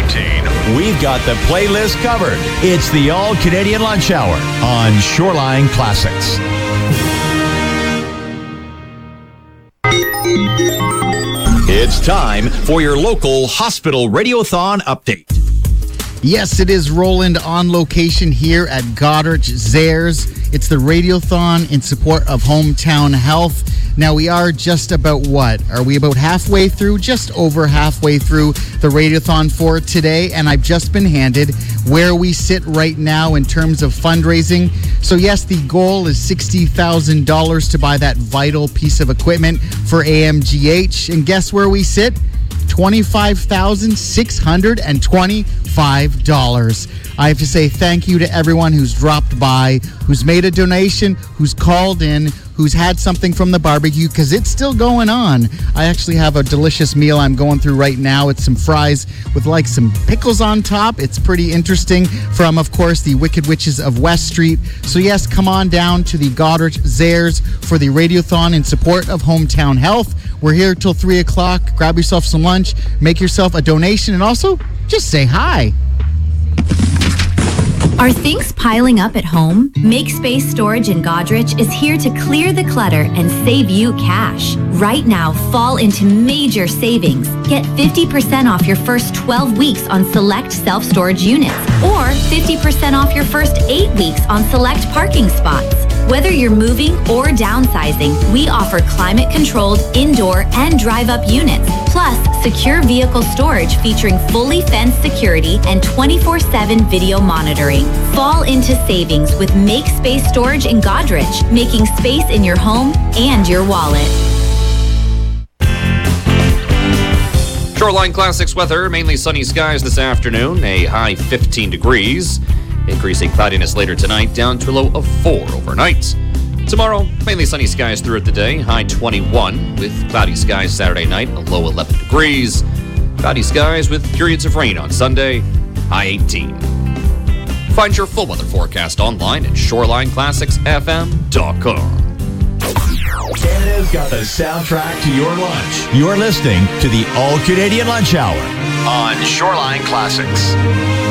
routine, we've got the playlist covered. It's the All-Canadian Lunch Hour on Shoreline Classics. It's time for your local hospital radiothon update. Yes, it is Roland on location here at Goddard Zehrs. It's the Radiothon in support of Hometown Health. Now, we are just about Are we about halfway through? Just over halfway through the Radiothon for today. And I've just been handed where we sit right now in terms of fundraising. So, yes, the goal is $60,000 to buy that vital piece of equipment for AMGH. And guess where we sit? $25,625. I have to say thank you to everyone who's dropped by, who's made a donation, who's called in, who's had something from the barbecue, because it's still going on. I actually have a delicious meal I'm going through right now. It's some fries with like some pickles on top. It's pretty interesting from, of course, the Wicked Witches of West Street. So yes, come on down to the Goddard Zehrs for the Radiothon in support of Hometown Health. We're here till 3 o'clock. Grab yourself some lunch, make yourself a donation, and also just say hi. Are things piling up at home? Make Space Storage in Godrich is here to clear the clutter and save you cash. Right now, fall into major savings. Get 50% off your first 12 weeks on select self-storage units, or 50% off your first 8 weeks on select parking spots. Whether you're moving or downsizing, we offer climate-controlled indoor and drive-up units, plus secure vehicle storage featuring fully fenced security and 24/7 video monitoring. Fall into savings with Make Space Storage in Godrich, making space in your home and your wallet. Shoreline Classics weather, mainly sunny skies this afternoon, a high 15 degrees. Increasing cloudiness later tonight, down to a low of 4 overnight. Tomorrow, mainly sunny skies throughout the day, high 21, with cloudy skies Saturday night, a low 11 degrees. Cloudy skies with periods of rain on Sunday, high 18. Find your full weather forecast online at ShorelineClassicsFM.com. Canada's got the soundtrack to your lunch. You're listening to the All-Canadian Lunch Hour on Shoreline Classics.